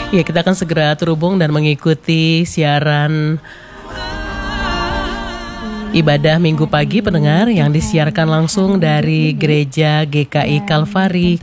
Ya, kita akan segera terhubung dan mengikuti siaran ibadah Minggu pagi pendengar yang disiarkan langsung dari Gereja GKI Kalvari